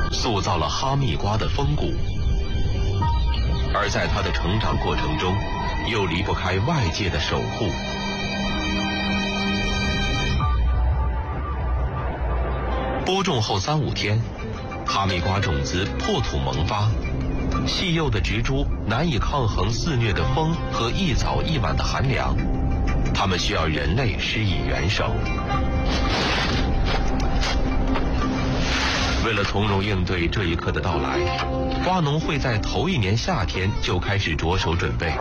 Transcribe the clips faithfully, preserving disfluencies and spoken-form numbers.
塑造了哈密瓜的风骨，而在它的成长过程中，又离不开外界的守护。播种后三五天，哈密瓜种子破土萌发，细幼的植株难以抗衡肆虐的风和一早一晚的寒凉，它们需要人类施以援手。为了从容应对这一刻的到来，瓜农会在头一年夏天就开始着手准备。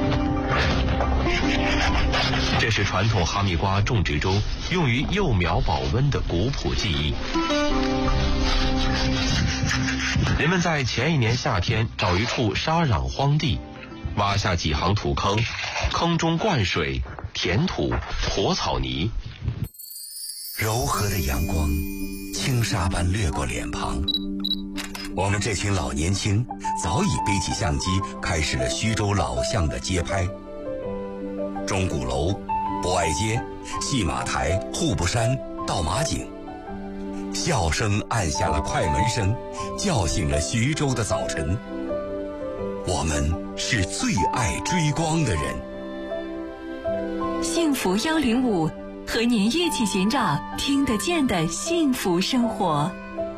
这是传统哈密瓜种植中用于幼苗保温的古朴技艺。人们在前一年夏天找一处沙壤荒地，挖下几行土坑，坑中灌水、填土、和草泥。 柔和的阳光轻纱般掠过脸庞，我们这群老年轻早已背起相机，开始了徐州老巷的街拍。钟鼓楼、博爱街、戏马台、户部山、倒马井，笑声按下了快门声，叫醒了徐州的早晨。我们是最爱追光的人。 幸福一零五，和您一起寻找听得见的幸福生活。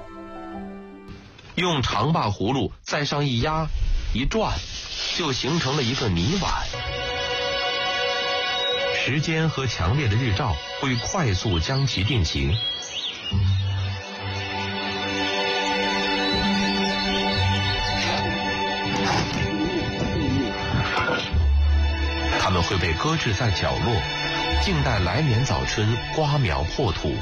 用长把葫芦再上一压一转，就形成了一个泥碗。时间和强烈的日照会快速将其定型。它们会被搁置在角落，静待来年早春瓜苗破土。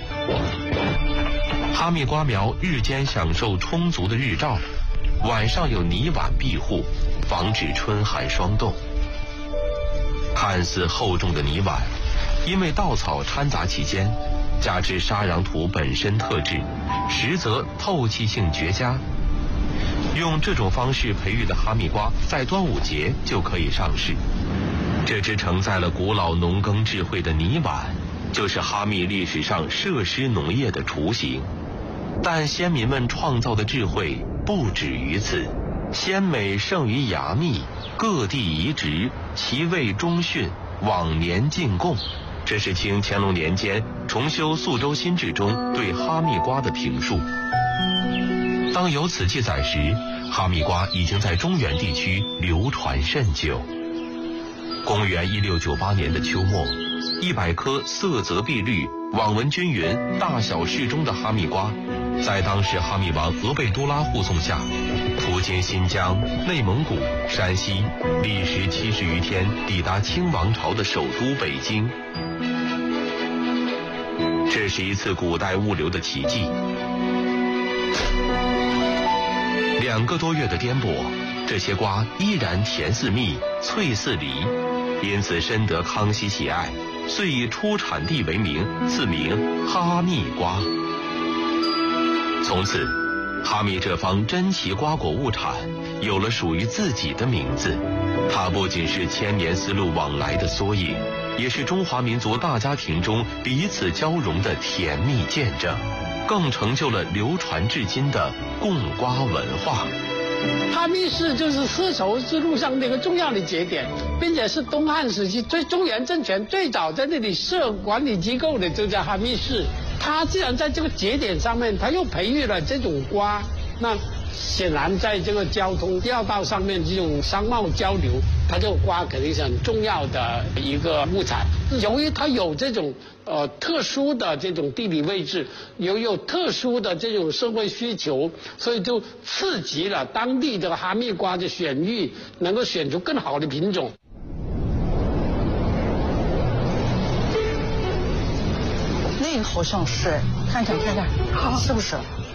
哈密瓜苗日间享受充足的日照，晚上有泥碗庇护，防止春寒霜冻。看似厚重的泥碗，因为稻草掺杂其间，加之沙壤土本身特质，实则透气性绝佳。用这种方式培育的哈密瓜，在端午节就可以上市。这只承载了古老农耕智慧的泥碗，就是哈密历史上设施农业的雏形。但先民们创造的智慧不止于此，鲜美胜于雅密，各地移植，其味中逊，往年进贡。这是清乾隆年间重修肃州新制中对哈密瓜的评述。当有此记载时，哈密瓜已经在中原地区流传甚久。公元一六九八年的秋末，一百颗色泽碧绿、网纹均匀、大小适中的哈密瓜，在当时哈密王额贝都拉护送下，途经新疆、内蒙古、山西，历时七十余天，抵达清王朝的首都北京。这是一次古代物流的奇迹。两个多月的颠簸，这些瓜依然甜似蜜，脆似梨，因此深得康熙喜爱，遂以出产地为名，赐名哈密瓜。从此，哈密这方珍奇瓜果物产有了属于自己的名字。它不仅是千年丝路往来的缩影，也是中华民族大家庭中彼此交融的甜蜜见证，更成就了流传至今的贡瓜文化。 哈密市就是丝绸之路上的一个重要的节点，并且是东汉时期最中原政权最早在那里设管理机构的，就叫哈密市。它既然在这个节点上面，它又培育了这种瓜，那显然在这个交通要道上面这种商贸交流，它这个瓜肯定是很重要的一个物产。由于它有这种呃特殊的这种地理位置，又有特殊的这种社会需求，所以就刺激了当地的哈密瓜的选育，能够选出更好的品种。 那个好像是，看看看看，是不是？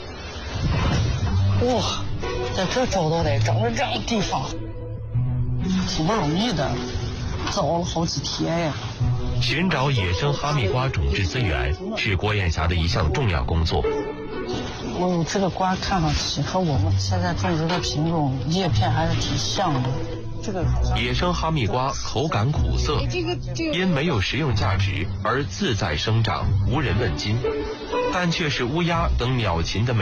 哇，在这找到的，找到这样的地方，挺不容易的，找了好几天呀。 寻找野生哈密瓜种质资源是郭艳霞的一项重要工作。 嗯，这个瓜看上去和我们现在种植的品种叶片还是挺像的。这个野生哈密瓜口感苦涩，因没有食用价值而自在生长，无人问津，但却是乌鸦等鸟禽的